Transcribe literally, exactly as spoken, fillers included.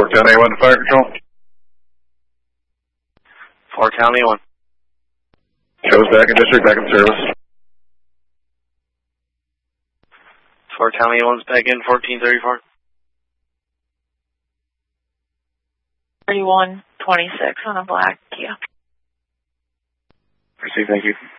ten A one to fire control. four County one. Shows back in district, back in service. four County one's back in, fourteen thirty-four. thirty-one twenty-six on a black Kia. Proceed, thank you.